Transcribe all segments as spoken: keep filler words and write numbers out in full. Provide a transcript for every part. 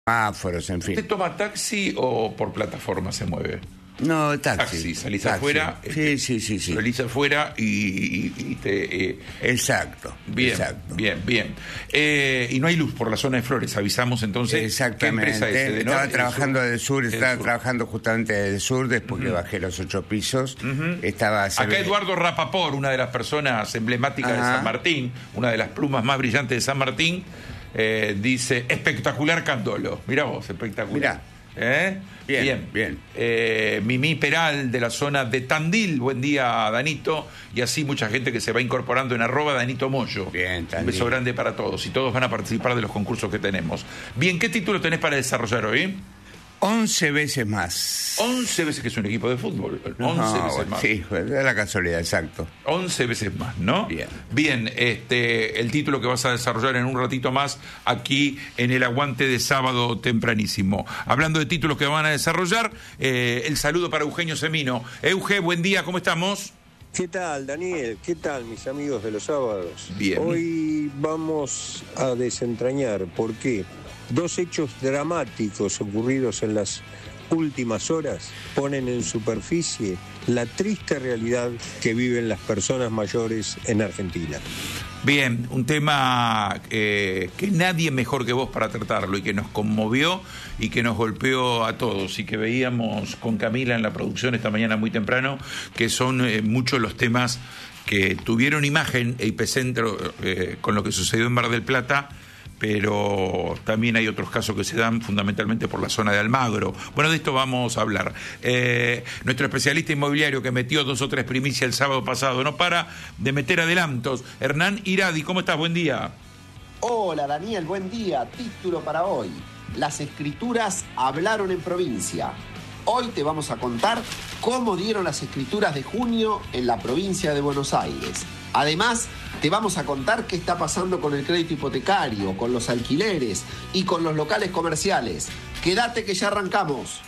semáforos, en fin. ¿Usted toma taxi o por plataforma se mueve? No, taxi. Taxi, salís taxi. afuera. Sí, este, sí, sí, sí. Salís afuera y, y, y te... Eh, exacto. Bien, exacto. bien, bien. Eh, y no hay luz por la zona de Flores, avisamos entonces. Exactamente. ¿Qué empresa es? ¿De estaba norte, trabajando sur? del sur, Del estaba sur. trabajando justamente del sur, después Uh-huh. que bajé los ocho pisos. Uh-huh. Estaba Acá ve... Eduardo Rapaport, una de las personas emblemáticas Ajá. de San Martín, una de las plumas más brillantes de San Martín, eh, dice, espectacular Candolo. Mirá vos, espectacular. Mirá. ¿Eh? Bien, bien. bien. Eh, Mimi Peral, de la zona de Tandil. Buen día, Danito. Y así mucha gente que se va incorporando en arroba Danito Moyo. Bien, Tandil. Un beso grande para todos. Y todos van a participar de los concursos que tenemos. Bien, ¿qué título tenés para desarrollar hoy? Once veces más. Once veces que es un equipo de fútbol. Once No, veces más. Sí, es la casualidad, exacto. Once veces más, ¿no? Bien. Bien, este, el título que vas a desarrollar en un ratito más aquí en el aguante de sábado tempranísimo. Hablando de títulos que van a desarrollar, eh, el saludo para Eugenio Semino. Euge, buen día, ¿cómo estamos? ¿Qué tal, Daniel? ¿Qué tal, mis amigos de los sábados? Bien. Hoy vamos a desentrañar por qué dos hechos dramáticos ocurridos en las últimas horas ponen en superficie la triste realidad que viven las personas mayores en Argentina. Bien, un tema eh, que nadie mejor que vos para tratarlo y que nos conmovió y que nos golpeó a todos y que veíamos con Camila en la producción esta mañana muy temprano, que son eh, muchos los temas que tuvieron imagen e epicentro eh, con lo que sucedió en Mar del Plata, pero también hay otros casos que se dan fundamentalmente por la zona de Almagro. Bueno, de esto vamos a hablar. Eh, nuestro especialista inmobiliario que metió dos o tres primicias el sábado pasado, no para de meter adelantos. Hernán Iradi, ¿cómo estás? Buen día. Hola Daniel, buen día. Título para hoy. Las escrituras hablaron en provincia. Hoy te vamos a contar cómo dieron las escrituras de junio en la provincia de Buenos Aires. Además, te vamos a contar qué está pasando con el crédito hipotecario, con los alquileres y con los locales comerciales. Quédate que ya arrancamos.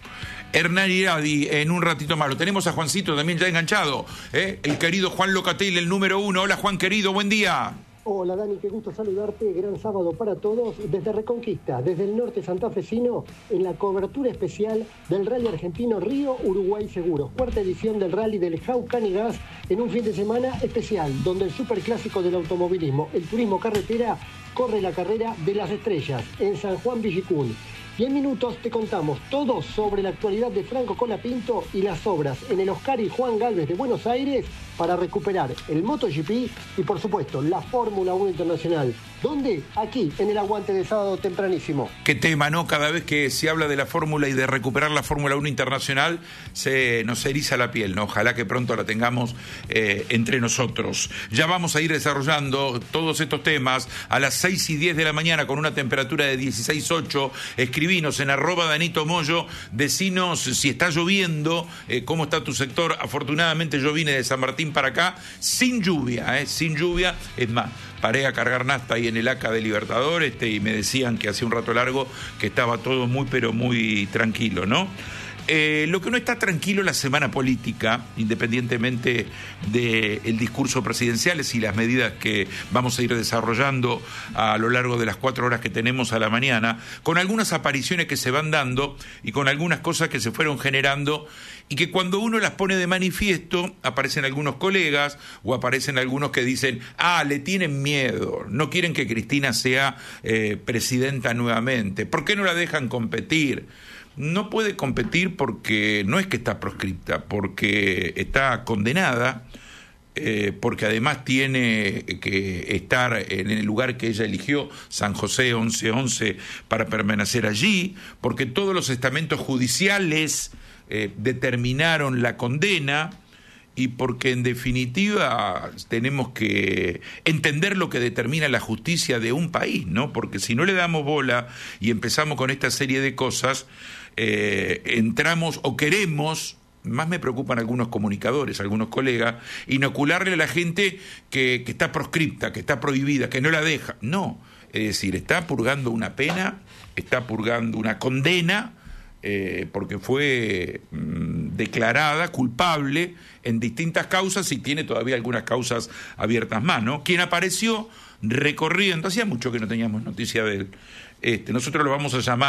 Hernán Iradi, en un ratito más. Lo tenemos a Juancito también ya enganchado, ¿eh? El querido Juan Locatel, el número uno. Hola Juan, querido, buen día. Hola Dani, qué gusto saludarte, gran sábado para todos desde Reconquista, desde el norte santafesino, en la cobertura especial del Rally Argentino Río Uruguay Seguros, cuarta edición del Rally del Jaucanigas, en un fin de semana especial, donde el superclásico del automovilismo, el turismo carretera, corre la carrera de las estrellas en San Juan Villicún. Y en minutos te contamos todo sobre la actualidad de Franco Colapinto y las obras en el Oscar y Juan Galvez de Buenos Aires para recuperar el MotoGP y, por supuesto, la Fórmula uno Internacional. ¿Dónde? Aquí, en el aguante de sábado tempranísimo. Qué tema, ¿no? Cada vez que se habla de la Fórmula y de recuperar la Fórmula uno Internacional, se nos eriza la piel, ¿no? Ojalá que pronto la tengamos eh, entre nosotros. Ya vamos a ir desarrollando todos estos temas a las seis y diez de la mañana con una temperatura de dieciséis punto ocho. Escribinos en arroba Danito Moyo, decinos si está lloviendo, eh, cómo está tu sector. Afortunadamente yo vine de San Martín para acá sin lluvia, ¿eh? Sin lluvia. Es más, paré a cargar nafta ahí en el A C A de Libertador este, y me decían que hacía un rato largo que estaba todo muy pero muy tranquilo, ¿no? Eh, lo que no está tranquilo es la semana política, independientemente del discurso presidencial y las medidas que vamos a ir desarrollando a lo largo de las cuatro horas que tenemos a la mañana, con algunas apariciones que se van dando y con algunas cosas que se fueron generando y que cuando uno las pone de manifiesto aparecen algunos colegas o aparecen algunos que dicen, ah, le tienen miedo, no quieren que Cristina sea eh, presidenta nuevamente, ¿por qué no la dejan competir? No puede competir porque no es que está proscripta, porque está condenada, eh, porque además tiene que estar en el lugar que ella eligió, San José once once, para permanecer allí, porque todos los estamentos judiciales eh, determinaron la condena y porque en definitiva tenemos que entender lo que determina la justicia de un país, ¿no? Porque si no le damos bola y empezamos con esta serie de cosas, eh, entramos o queremos, más me preocupan algunos comunicadores, algunos colegas, inocularle a la gente que, que está proscripta, que está prohibida, que no la deja. No, es decir, está purgando una pena, está purgando una condena, Eh, porque fue mm, declarada culpable en distintas causas y tiene todavía algunas causas abiertas más, ¿no? Quien apareció recorriendo, hacía mucho que no teníamos noticia de él, Este, nosotros lo vamos a llamar